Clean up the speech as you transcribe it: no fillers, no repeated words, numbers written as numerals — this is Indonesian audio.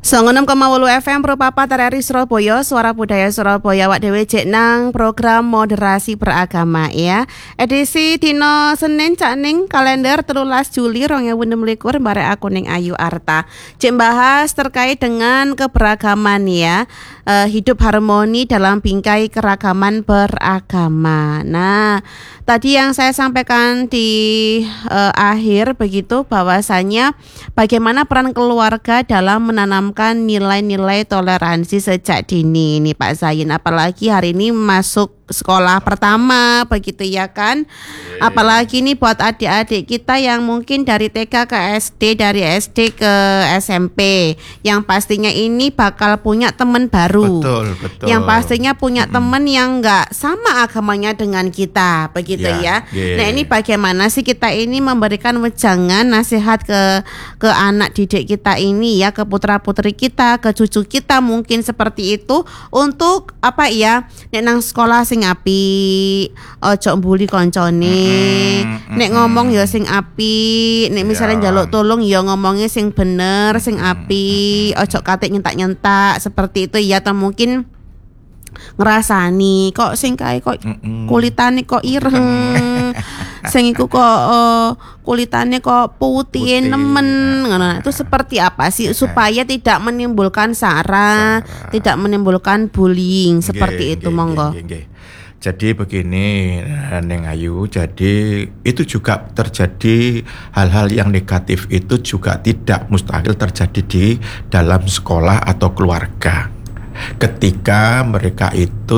96,8 FM Propapa TRRI Surabaya, Suara Budaya Surabaya. Wak dhewe jek nang program moderasi beragama ya. Edisi dino Senin cak ning kalender 13 Juli 2026 bareng aku ning Ayu Arta. Jek bahas terkait dengan keberagaman ya. Hidup harmoni dalam bingkai keragaman beragama. Nah, tadi yang saya sampaikan di akhir begitu bahwasanya bagaimana peran keluarga dalam menanamkan nilai-nilai toleransi sejak dini nih Pak Zain, apalagi hari ini masuk sekolah pertama begitu ya kan. Apalagi nih buat adik-adik kita yang mungkin dari TK ke SD, dari SD ke SMP, yang pastinya ini bakal punya teman baru. Betul. Yang pastinya punya teman yang nggak sama agamanya dengan kita begitu ya. Nah, ini bagaimana sih kita ini memberikan wejangan nasihat ke anak didik kita ini ya, ke putra-putri kita, ke cucu kita mungkin seperti itu, untuk apa ya, nek nang sekolah sing apik, ojo mbuli koncone, nek ngomong ya sing apik, nek misalnya njaluk tolong ya ngomongnya sing bener, sing apik, ojo kate nyentak-nyentak seperti itu ya. Atau mungkin ngerasani kok sing kae kok kulitane kok ireng, sing iku kok kulitane kok putih nemen ngono. Itu seperti apa sih supaya tidak menimbulkan sara, tidak menimbulkan bullying seperti itu, monggo. Jadi begini Neng Ayu, jadi itu juga terjadi hal-hal yang negatif itu juga tidak mustahil terjadi di dalam sekolah atau keluarga. Ketika mereka itu